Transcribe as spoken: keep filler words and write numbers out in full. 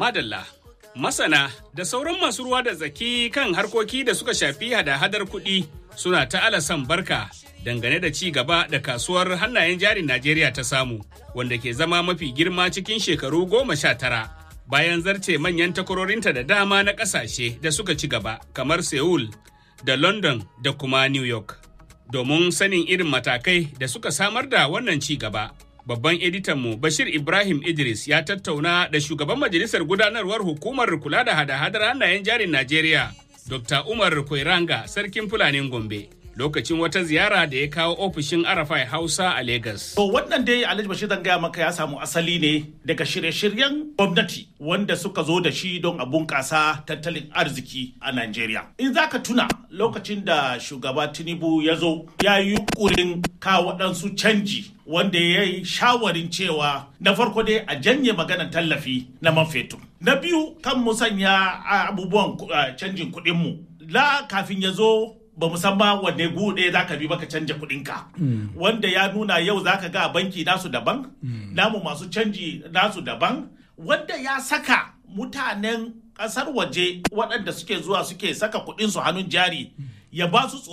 Madalla, masana da sauran masu ruwa da tsaki kan harkoki da suka shafi hada-hadar kuɗi suna ta alasan barka dangane da ci gaba da kasuwar hannayen jarin Najeriya ta samu, wanda ke zama mafi girma cikin shekaru goma sha tara. Bayan zarce manyan takwarorinta da dama na ƙasashe da suka ci gaba kamar Seoul da London da kuma New York. Domin sanin irin matakai da suka samar da wannan ci gaba, babban editanmu Bashir Ibrahim Idris ya tattauna da shugaban majalisar gudanarwar hukumar kula da hada-hadar hannayen jarin Najeriya, Dokta Umar Koiranga, Sarkin Fulanin Gombe, lokacin wata ziyara da ya kawo ofishin Arafai Hausa a Legas. To wannan dai Alhaji Bashir zan gaya maka ya samu asali ne daga shirye-shiryen gwamnati wanda suka zo da shi don a bunƙasa tattalin arziki a Najeriya. In za ka tuna lokacin da shugaba Tinubu ya zo ya yi yunƙurin kawo waɗansu canji wanda ya yi shawarin cewa na farko dai a janye maganar tallafi na man fetur. Na biyu kan mu sanya abubuwan canjin kuɗinmu. La kafin ya zo ba musamman wanne gude za ka bi baka canja kuɗinka. Mm. Wanda ya nuna yau za ka ga banki nasu daban, mm. namu masu canji nasu daban, wanda ya saka mutanen ƙasar waje waɗanda suke zuwa suke saka kuɗinsu hannun jari, mm. ya ba su